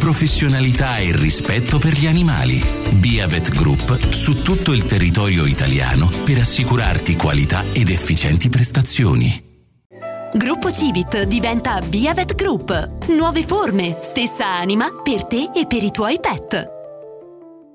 professionalità e rispetto per gli animali. Biavet Group su tutto il territorio italiano per assicurarti qualità ed efficienti prestazioni. Gruppo Civit diventa Biavet Group. Nuove forme, stessa anima per te e per i tuoi pet.